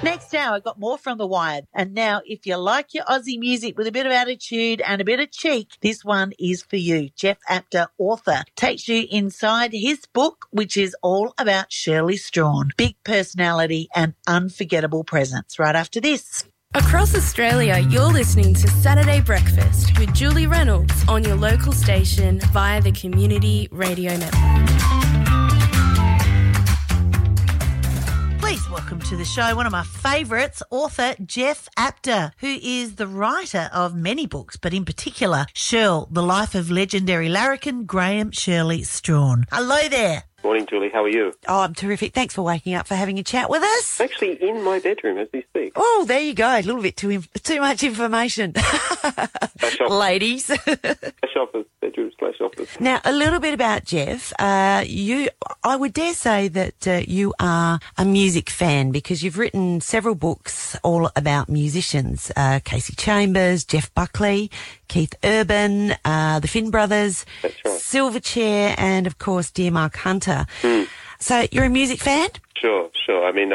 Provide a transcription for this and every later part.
Next hour, I got more from The Wired. And now, if you like your Aussie music with a bit of attitude and a bit of cheek, this one is for you. Jeff Apter, author, takes you inside his book, which is all about Shirley Strawn. Big personality and unforgettable presence. Right after this. Across Australia, you're listening to Saturday Breakfast with Julie Reynolds on your local station via the Community Radio Network. Please welcome to the show one of my favourites, author Jeff Apter, who is the writer of many books, but in particular, Shirl, The Life of Legendary Larrikin Graham Shirley Strawn. Hello there. Morning, Julie. How are you? Oh, I'm terrific. Thanks for waking up, for having a chat with us. Actually, in my bedroom as we speak. Oh, there you go. A little bit too much information. Ladies. /office, bedroom /office. Now, a little bit about Jeff. I would dare say that you are a music fan because you've written several books all about musicians. Casey Chambers, Jeff Buckley, Keith Urban, the Finn Brothers, That's right. Silverchair, and, of course, Dear Mark Hunter. So you're a music fan? Sure. I mean,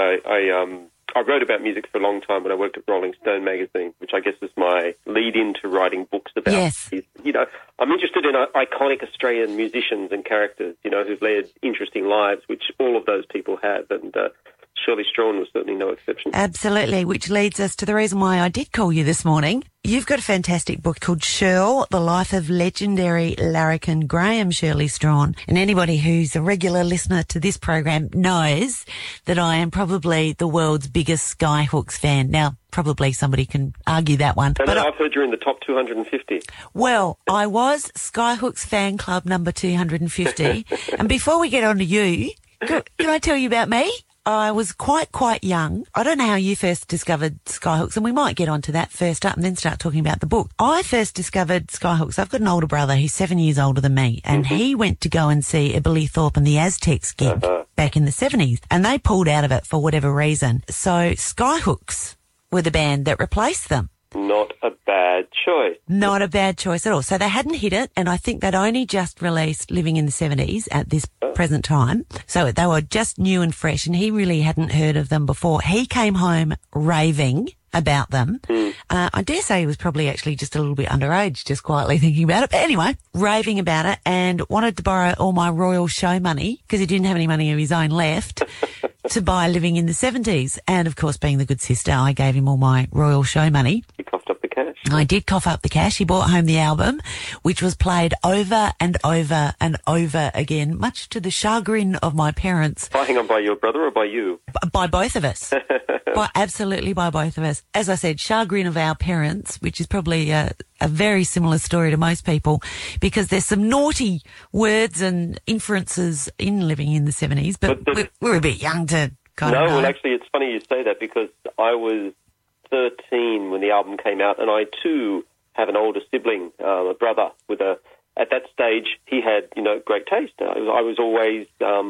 I wrote about music for a long time when I worked at Rolling Stone magazine, which I guess was my lead into writing books about. Yes. You know, I'm interested in iconic Australian musicians and characters, you know, who've led interesting lives, which all of those people have, and Shirley Strawn was certainly no exception. Absolutely, which leads us to the reason why I did call you this morning. You've got a fantastic book called Shirl, The Life of Legendary Larrikin Graham Shirley Strawn. And anybody who's a regular listener to this program knows that I am probably the world's biggest Skyhooks fan. Now, probably somebody can argue that one. But I've heard you're in the top 250. Well, I was Skyhooks fan club number 250. And before we get on to you, can I tell you about me? I was quite young. I don't know how you first discovered Skyhooks, and we might get onto that first up and then start talking about the book. I first discovered Skyhooks. I've got an older brother who's 7 years older than me, and he went to go and see a Billy Thorpe and the Aztecs gig back in the 70s, and they pulled out of it for whatever reason. So Skyhooks were the band that replaced them. Not a bad choice. Not a bad choice at all. So they hadn't hit it, and I think they'd only just released Living in the 70s at this present time. So they were just new and fresh, and he really hadn't heard of them before. He came home raving about them. I dare say he was probably actually just a little bit underage, just quietly thinking about it. But anyway, raving about it and wanted to borrow all my Royal Show money because he didn't have any money of his own left to buy Living in the 70s. And, of course, being the good sister, I gave him all my Royal Show money. You coughed up the cash. I did cough up the cash. He brought home the album, which was played over and over and over again, much to the chagrin of my parents. Hang on, by your brother or by you? By both of us. Absolutely by both of us. As I said, chagrin of our parents, which is probably a very similar story to most people, because there's some naughty words and inferences in Living in the 70s, but we're a bit young to kind of know. Well, actually, it's funny you say that because I was 13 when the album came out, and I, too, have an older sibling, a brother with at that stage, he had, great taste. I was always,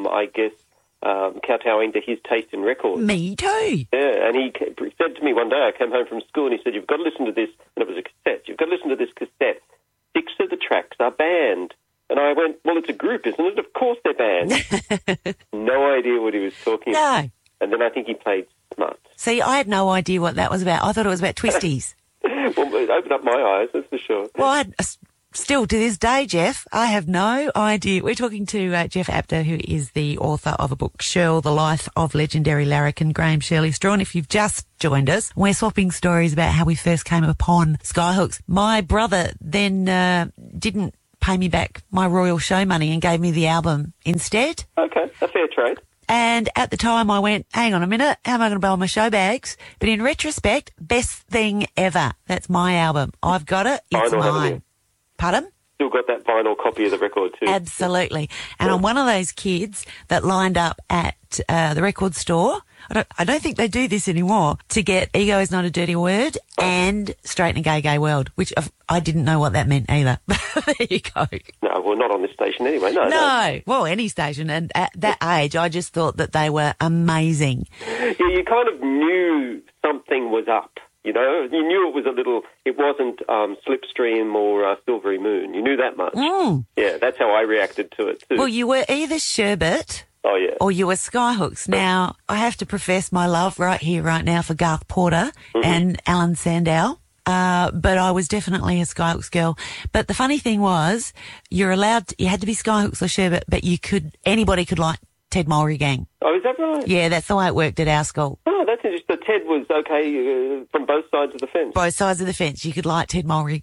kowtowing to his taste in records. Me too. Yeah, and he said to me one day, I came home from school, and he said, "You've got to listen to this," and it was a cassette. "You've got to listen to this cassette. 6 of the tracks are banned." And I went, "Well, it's a group, isn't it? Of course they're banned." No idea what he was talking about. No. And then I think he played Smut. See, I had no idea what that was about. I thought it was about twisties. Well, it opened up my eyes, that's for sure. Well, still to this day, Jeff, I have no idea. We're talking to Jeff Apter, who is the author of a book, Shirl, The Life of Legendary Larrikin Graham Shirley Strawn. If you've just joined us, we're swapping stories about how we first came upon Skyhooks. My brother then didn't pay me back my Royal Show money and gave me the album instead. Okay, a fair trade. And at the time I went, hang on a minute, how am I going to buy my show bags? But in retrospect, best thing ever. That's my album. I've got it. It's mine. Pardon? Still got that vinyl copy of the record too. Absolutely. And I'm one of those kids that lined up at the record store. I don't think they do this anymore, to get Ego Is Not a Dirty Word and Straight in a Gay World, which I didn't know what that meant either. There you go. No, well, not on this station anyway. No. Well, any station. And at that age, I just thought that they were amazing. Yeah, you kind of knew something was up. You knew it wasn't Slipstream or Silvery Moon. You knew that much. Yeah, that's how I reacted to it too. Well, you were either Sherbet Oh, yeah. or you were Skyhooks. Now, I have to profess my love right here, right now for Garth Porter and Alan Sandow. But I was definitely a Skyhooks girl. But the funny thing was, you had to be Skyhooks or Sherbet, but anybody could like Ted Mulry Gang. Oh, is that right? Yeah, that's the way it worked at our school. Oh, that's interesting. So Ted was okay from both sides of the fence. Both sides of the fence. You could like Ted Mulry.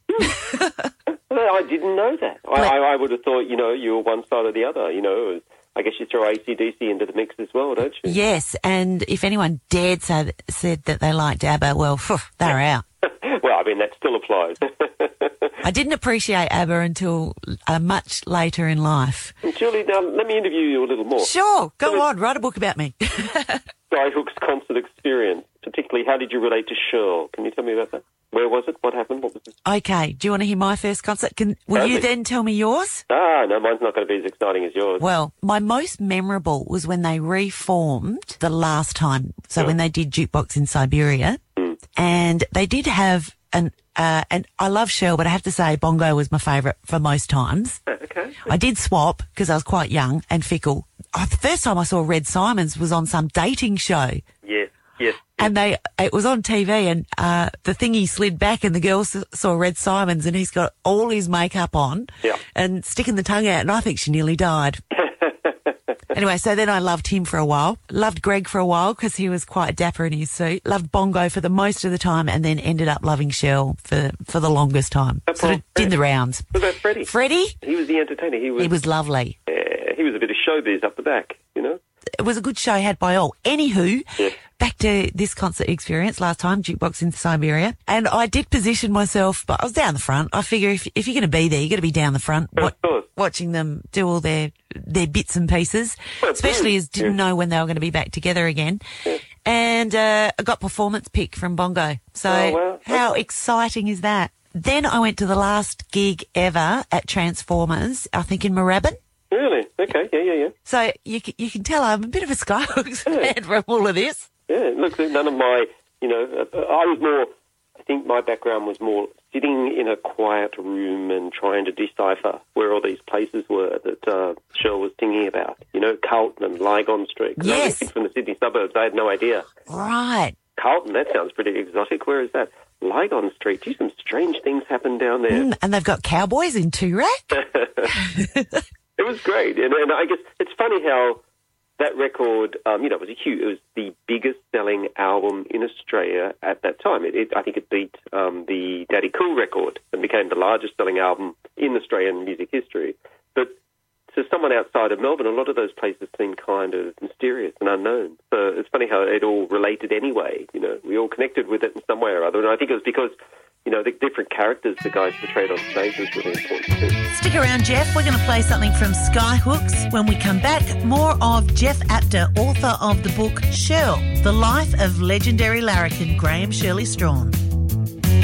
I didn't know that. I would have thought, you were one side or the other. I guess you throw AC/DC into the mix as well, don't you? Yes, and if anyone said that they liked ABBA, well, they're out. Well, I mean, that still applies. I didn't appreciate ABBA until much later in life. Julie, now let me interview you a little more. Sure, go on, write a book about me. Skyhooks concert experience, particularly how did you relate to Shirl? Can you tell me about that? Where was it? What happened? What was it? Okay, do you want to hear my first concert? Will you then tell me yours? No, mine's not going to be as exciting as yours. Well, my most memorable was when they reformed the last time. So when they did Jukebox in Siberia, and they did have and I love Shirl, but I have to say Bongo was my favourite for most times. Okay. I did swap because I was quite young and fickle. The first time I saw Red Simons was on some dating show. Yes. And it was on TV, and the thingy slid back, and the girl saw Red Simons, and he's got all his makeup on, and sticking the tongue out, and I think she nearly died. Anyway, so then I loved him for a while. Loved Greg for a while because he was quite dapper in his suit. Loved Bongo for the most of the time, and then ended up loving Shirl for the longest time. Sort of did the rounds. What about Freddie? Freddie? He was the entertainer. He was lovely. Yeah, he was a bit of showbiz up the back, It was a good show had by all. Anywho, back to this concert experience last time, Jukebox in Siberia. And I did position myself, but I was down the front. I figure if you're going to be there, you're going to be down the front watching them do all their bits and pieces, especially as didn't know when they were going to be back together again. Yeah. And I got performance pick from Bongo. So how exciting is that? Then I went to the last gig ever at Transformers, I think in Moorabbin. Really? Okay, yeah. So you can tell I'm a bit of a Skyhooks fan from all of this. Yeah, look, none of my, I think my background was more sitting in a quiet room and trying to decipher where all these places were that Shirl was singing about. Carlton and Lygon Street. Yes. From the Sydney suburbs, I had no idea. Right. Carlton, that sounds pretty exotic. Where is that? Lygon Street. Gee, some strange things happen down there. And they've got cowboys in Toorak. It was great, and I guess it's funny how that record, it was the biggest selling album in Australia at that time. I think it beat the Daddy Cool record and became the largest selling album in Australian music history. But to someone outside of Melbourne, a lot of those places seem kind of mysterious and unknown. So it's funny how it all related anyway. We all connected with it in some way or other, and I think it was because the different characters the guys portrayed on stage was really important too. Stick around, Jeff. We're going to play something from Skyhooks. When we come back, more of Jeff Apter, author of the book Shirl, The Life of Legendary Larrikin Graham Shirley Strawn.